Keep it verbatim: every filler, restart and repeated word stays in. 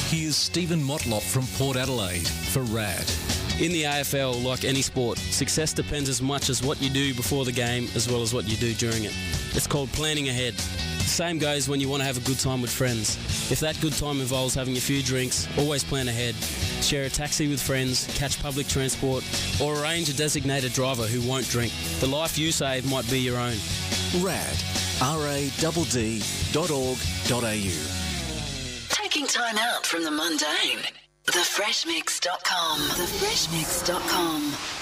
Here's Stephen Motlop from Port Adelaide for R A D. In the A F L, like any sport, success depends as much as what you do before the game as well as what you do during it. It's called planning ahead. The same goes when you want to have a good time with friends. If that good time involves having a few drinks, always plan ahead. Share a taxi with friends, catch public transport, or arrange a designated driver who won't drink. The life you save might be your own. R A D. R A D D dot org dot A U. Taking time out from the mundane. the fresh mix dot com. the fresh mix dot com.